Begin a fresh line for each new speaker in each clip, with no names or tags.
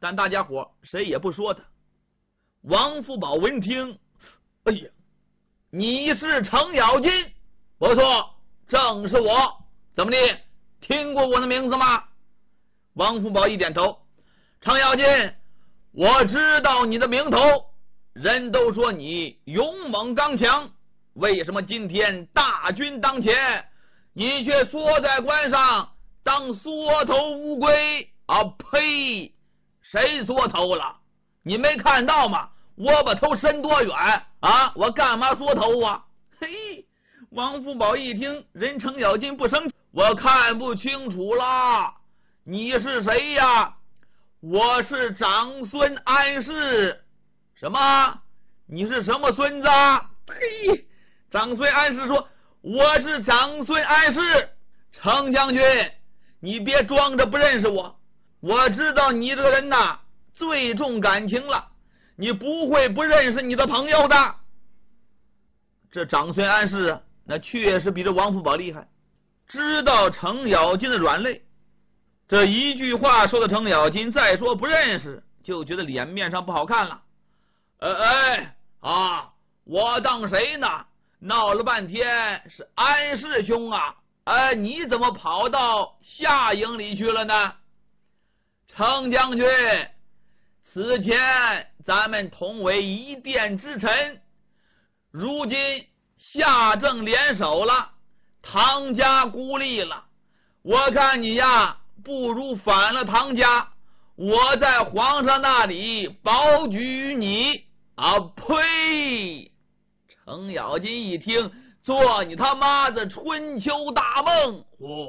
但大家伙谁也不说他。王福宝闻听，哎呀，你是程咬金？不错，正是我。怎么的，听过我的名字吗？王福宝一点头，程咬金，我知道你的名头，人都说你勇猛刚强，为什么今天大军当前，你却缩在关上当缩头乌龟啊？呸！谁缩头了？你没看到吗？我把头伸多远啊？我干嘛缩头啊？嘿！王福宝一听人程咬金不生气，我看不清楚了，你是谁呀？我是长孙安世。什么？你是什么孙子？嘿！长孙安世说，我是长孙安世。程将军，你别装着不认识我，我知道你这个人呐最重感情了，你不会不认识你的朋友的。这长孙安世啊，那确实比这王福宝厉害，知道程咬金的软肋。这一句话说的程咬金再说不认识，就觉得脸面上不好看了。我当谁呢？闹了半天是安世兄啊！你怎么跑到夏营里去了呢？程将军，此前咱们同为一殿之臣，如今夏正联手了，唐家孤立了，我看你呀不如反了唐家，我在皇上那里保举你啊！呸！程咬金一听，做你他妈的春秋大梦！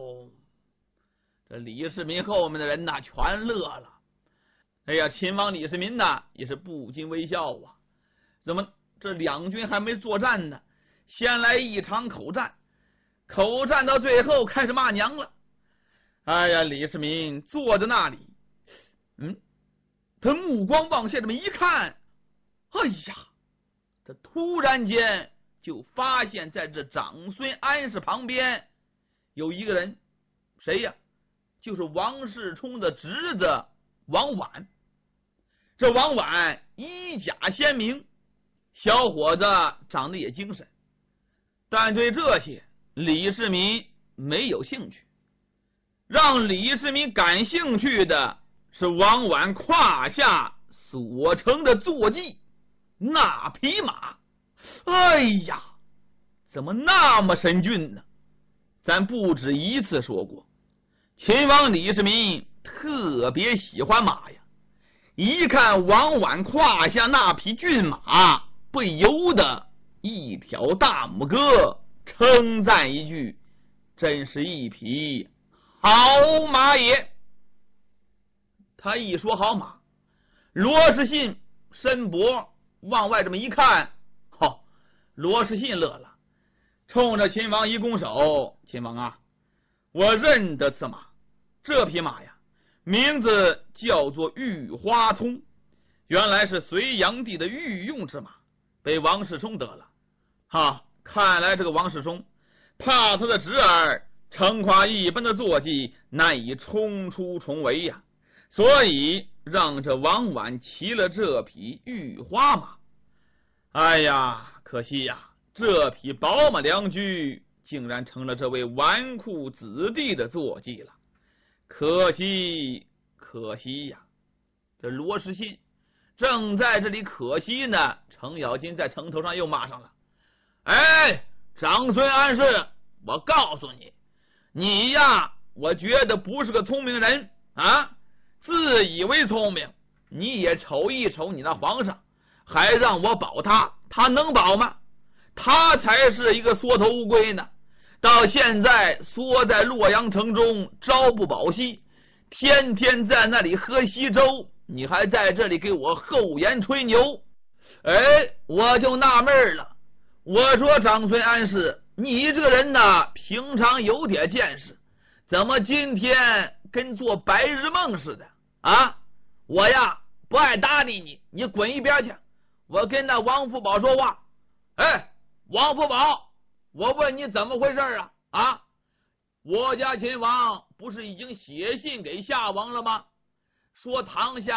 这李世民后面的人呐全乐了。哎呀，秦王李世民呐也是不禁微笑啊。怎么这两军还没作战呢，先来一场口战，口战到最后开始骂娘了。哎呀，李世民坐在那里，他目光往下这么一看，哎呀，他突然间就发现在这长孙安世旁边有一个人，谁呀？就是王世充的侄子王绾。这王绾衣甲鲜明，小伙子长得也精神，但对这些李世民没有兴趣。让李世民感兴趣的是王绾胯下所乘的坐骑那匹马。哎呀，怎么那么神俊呢？咱不止一次说过，秦王李世民特别喜欢马呀，一看王绾胯下那匹骏马，不由得一挑大拇哥，称赞一句，真是一匹好马也。他一说好马，罗士信伸脖往外这么一看，罗士信乐了，冲着秦王一拱手，秦王啊，我认得此马，这匹马呀名字叫做玉花葱，原来是隋炀帝的御用之马，被王世充得了。看来这个王世充怕他的侄儿程夸一般的坐骑难以冲出重围呀，所以让这王绾骑了这匹玉花马。哎呀，可惜呀，这匹宝马良驹竟然成了这位纨绔子弟的坐骑了，可惜呀！这罗士信正在这里可惜呢，程咬金在城头上又骂上了：长孙安世，我告诉你，你呀，我觉得不是个聪明人啊，自以为聪明。你也瞅一瞅你那皇上，还让我保他，他能保吗？他才是一个缩头乌龟呢，到现在缩在洛阳城中，朝不保夕，天天在那里喝稀粥，你还在这里给我厚颜吹牛。我就纳闷了，我说长孙安世，你这个人呐，平常有点见识，怎么今天跟做白日梦似的啊？我呀不爱搭理你，你滚一边去，我跟那王福宝说话。王福宝，我问你怎么回事啊？我家秦王不是已经写信给夏王了吗？说唐夏